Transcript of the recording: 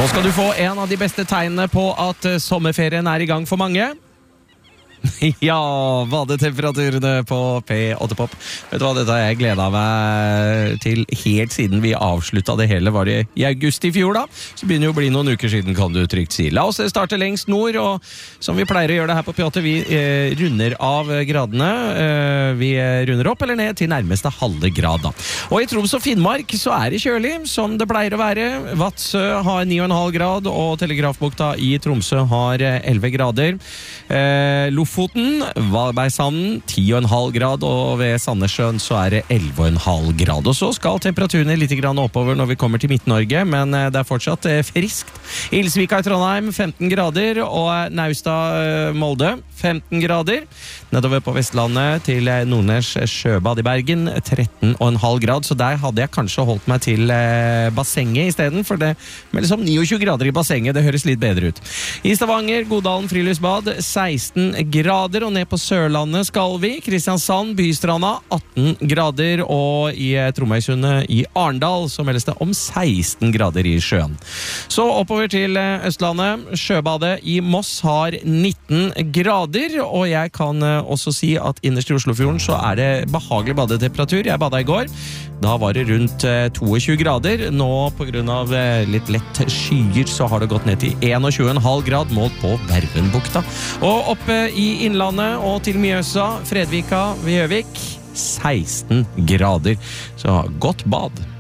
Nå skal du få en av de beste tegnene på at sommerferien er i gang for mange. Ja, badetemperaturene på P8 Pop. Vet du hva, dette har jeg gledet meg til helt siden vi avsluttet det hele. Var det i august i fjor da? Så begynner det å bli noen uker siden, kan du trygt si. La oss starte lengst nord, og som vi pleier å gjøre det her på P8, vi runder av gradene. Vi runder opp eller ned til nærmeste halve grad da. Og i Troms og Finnmark så er det kjølig, som det pleier å være. Vadsø har 9,5 grad, og Telegrafbukta i Tromsø har 11 grader. Lofoten, Valbergsanden 10,5 grad, og ved Sandnessjøen så er det 11,5 grad. Og så skal temperaturene litt grann oppover når vi kommer til Midt-Norge, men det er fortsatt friskt. Ilsvika i Trondheim 15 grader, og Naustad Molde 15 grader. Nedover på Vestlandet til Nordnes Sjøbad i Bergen 13,5 grad, så der hadde jeg kanskje holdt meg til bassenget i stedet, for det med liksom 29 grader i bassenget, det høres litt bedre ut. I Stavanger, Godalen Friluftsbad 16 grader, og ned på Sørlandet skal vi. Kristiansand, Bystranda 18 grader, og i Tromøysundet i Arendal så meldes det om 16 grader i sjøen. Så oppover til Østlandet. Sjøbadet i Moss har 19 grader, og jeg kan også si at innerst i Oslofjorden så er det behagelig badetemperatur. Jeg badet i går. Da var det rundt 22 grader. Nå på grunn av litt lett skyer så har det gått ned til 21,5 grad målt på Vervenbukta. Og oppe i Innlandet og til Mjøsa, Fredvika ved Gjøvik 16 grader. Så godt bad.